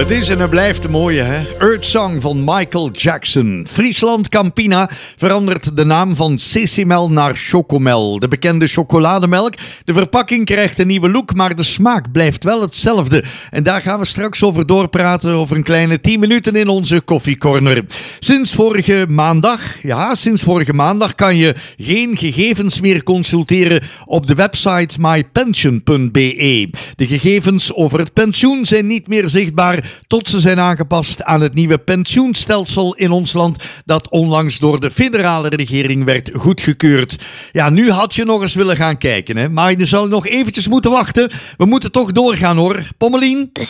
Het is en het blijft een mooie, hè? Earth Song van Michael Jackson. Friesland Campina verandert de naam van Sissimel naar Chocomel. De bekende chocolademelk. De verpakking krijgt een nieuwe look, maar de smaak blijft wel hetzelfde. En daar gaan we straks over doorpraten over een kleine 10 minuten in onze koffiecorner. Sinds vorige maandag kan je geen gegevens meer consulteren op de website mypension.be. De gegevens over het pensioen zijn niet meer zichtbaar tot ze zijn aangepast aan het nieuwe pensioenstelsel in ons land dat onlangs door de federale regering werd goedgekeurd. Ja, nu had je nog eens willen gaan kijken, hè? Maar je zou nog eventjes moeten wachten. We moeten toch doorgaan, hoor. Pommelien?